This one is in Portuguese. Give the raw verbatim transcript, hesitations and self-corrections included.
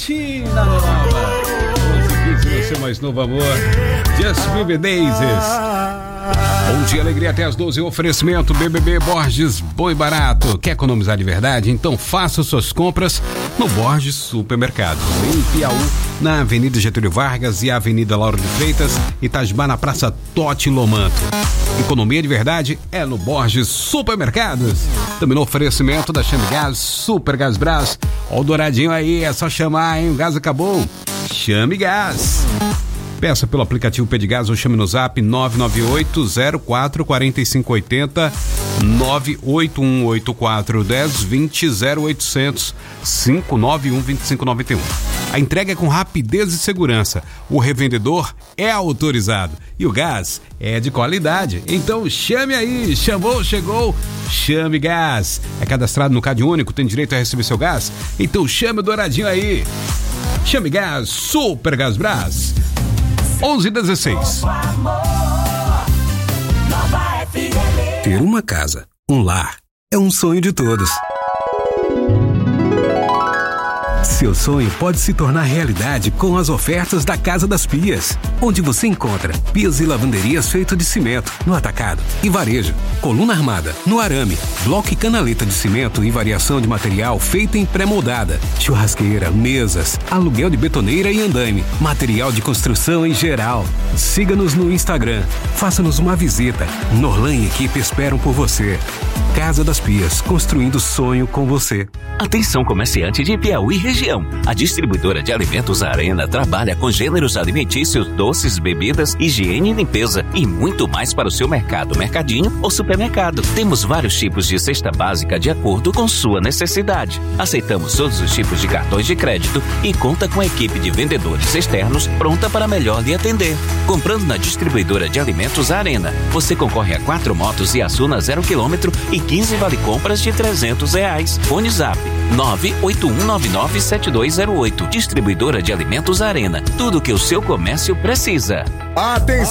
Tina Nova. doze quinze, você mais novo amor. Just Baby Daisies. Bom dia, alegria até as doze. Oferecimento B B B Borges Boi Barato. Quer economizar de verdade? Então faça suas compras no Borges Supermercados. Em Piauí, na Avenida Getúlio Vargas e Avenida Lauro de Freitas, Itajubá, na Praça Totti Lomanto. Economia de verdade é no Borges Supermercados. Também no oferecimento da Chame Gás, Super Gás Brás. Ó o douradinho aí, é só chamar, hein? O gás acabou. Chame Gás. Peça pelo aplicativo Pedigás ou chame no zap nove nove oito zero quatro quatro cinco oito zero, nove oito um oito quatro um zero dois zero zero oitocentos cinco nove um dois cinco nove um. A entrega é com rapidez e segurança. O revendedor é autorizado e o gás é de qualidade. Então chame aí, chamou, chegou, Chame Gás. É cadastrado no Cade Único, tem direito a receber seu gás? Então chame o douradinho aí. Chame Gás, Super Gás Brás. onze e dezesseis. Ter uma casa, um lar, é um sonho de todos. Seu sonho pode se tornar realidade com as ofertas da Casa das Pias, onde você encontra pias e lavanderias feitas de cimento no atacado e varejo, coluna armada no arame, bloco e canaleta de cimento e variação de material feita em pré-moldada, churrasqueira, mesas, aluguel de betoneira e andaime, material de construção em geral. Siga-nos no Instagram, faça-nos uma visita. Norlan e equipe esperam por você. Casa das Pias, construindo sonho com você. Atenção, comerciante de Piauí região. A distribuidora de alimentos Arena trabalha com gêneros alimentícios, doces, bebidas, higiene e limpeza e muito mais para o seu mercado, mercadinho ou supermercado. Temos vários tipos de cesta básica de acordo com sua necessidade. Aceitamos todos os tipos de cartões de crédito e conta com a equipe de vendedores externos pronta para melhor lhe atender. Comprando na distribuidora de alimentos Arena, você concorre a quatro motos e Asuna zero quilômetro e quinze vale-compras de trezentos reais. Fone Zap nove oito um nove nove sete dois zero oito. Distribuidora de alimentos Arena. Tudo que o seu comércio precisa. Atenção!